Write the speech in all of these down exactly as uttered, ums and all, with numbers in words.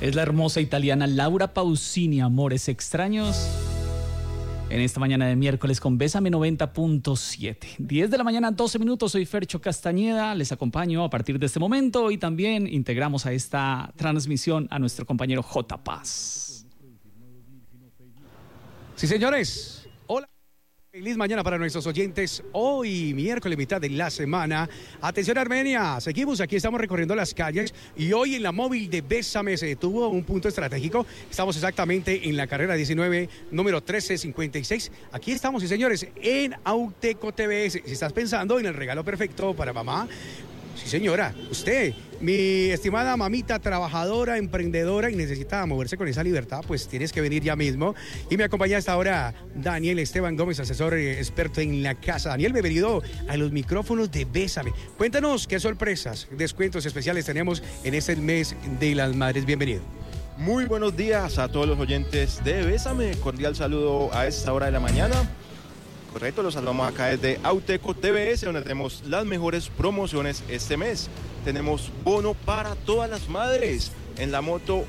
Es la hermosa italiana Laura Pausini, Amores Extraños. En esta mañana de miércoles con Bésame noventa punto siete. diez de la mañana, doce minutos. Soy Fercho Castañeda. Les acompaño a partir de este momento y también integramos a esta transmisión a nuestro compañero J. Paz. Sí, señores. Hola. Feliz mañana para nuestros oyentes. Hoy, miércoles, mitad de la semana. Atención, Armenia. Seguimos aquí, estamos recorriendo las calles. Y hoy en la móvil de Bésame se detuvo un punto estratégico. Estamos exactamente en la carrera diecinueve, número trece cincuenta y seis. Aquí estamos, sí, señores, en Auteco T V S. Si estás pensando en el regalo perfecto para mamá, sí, señora, usted, mi estimada mamita trabajadora, emprendedora y necesita moverse con esa libertad, pues tienes que venir ya mismo. Y me acompaña hasta ahora Daniel Esteban Gómez, asesor eh, experto en la casa. Daniel, bienvenido a los micrófonos de Bésame. Cuéntanos qué sorpresas, descuentos especiales tenemos en este mes de las madres. Bienvenido. Muy buenos días a todos los oyentes de Bésame. Cordial saludo a esta hora de la mañana. Correcto, los saludamos acá desde Auteco T V S, donde tenemos las mejores promociones este mes. Tenemos bono para todas las madres. En la moto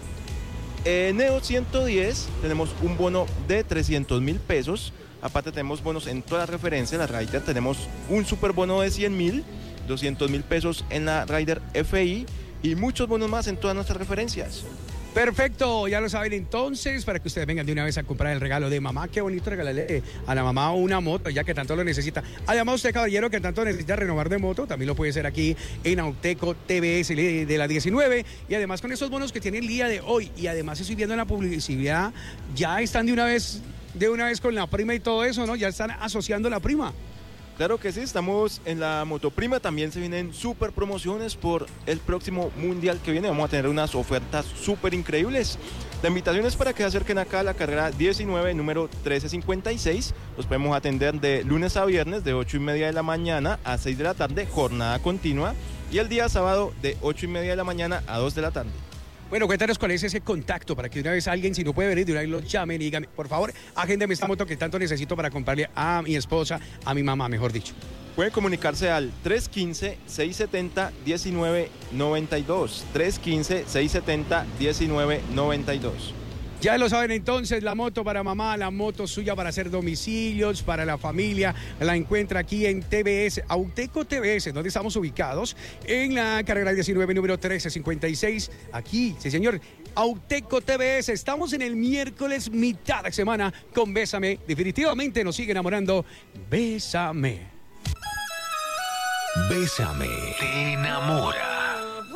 eh, Neo ciento diez tenemos un bono de trescientos mil pesos. Aparte tenemos bonos en todas las referencias. La Rider tenemos un super bono de cien mil, doscientos mil pesos en la Rider F I y muchos bonos más en todas nuestras referencias. Perfecto, ya lo saben entonces, para que ustedes vengan de una vez a comprar el regalo de mamá. Qué bonito regalarle a la mamá una moto, ya que tanto lo necesita. Además, usted, caballero, que tanto necesita renovar de moto, también lo puede hacer aquí en Auteco T V S de la diecinueve. Y además con esos bonos que tiene el día de hoy, y además estoy viendo en la publicidad, ya están de una vez, de una vez con la prima y todo eso, ¿no? Ya están asociando la prima. Claro que sí, estamos en la Motoprima, también se vienen súper promociones por el próximo mundial que viene, vamos a tener unas ofertas súper increíbles. La invitación es para que se acerquen acá a la carrera diecinueve, número trece cincuenta y seis, los podemos atender de lunes a viernes de ocho y media de la mañana a seis de la tarde, jornada continua, y el día sábado de ocho y media de la mañana a dos de la tarde. Bueno, cuéntanos cuál es ese contacto para que de una vez alguien, si no puede venir, de una vez lo llamen y digan, por favor, agéndeme esta moto que tanto necesito para comprarle a mi esposa, a mi mamá, mejor dicho. Pueden comunicarse al tres uno cinco, seis siete cero, uno nueve nueve dos, tres uno cinco, seis siete cero, uno nueve nueve dos. Ya lo saben entonces, la moto para mamá, la moto suya para hacer domicilios, para la familia, la encuentra aquí en T V S, Auteco T V S, donde estamos ubicados, en la carrera diecinueve, número trece cincuenta y seis, aquí, sí señor, Auteco T V S, estamos en el miércoles, mitad de semana, con Bésame, definitivamente nos sigue enamorando, Bésame. Bésame, te enamora.